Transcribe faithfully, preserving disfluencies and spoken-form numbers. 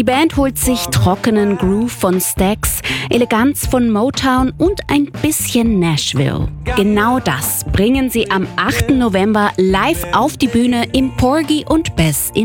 Die Band holt sich trockenen Groove von Stax, Eleganz von Motown und ein bisschen Nashville. Genau das bringen sie am achten November live auf die Bühne im Porgy und Bess in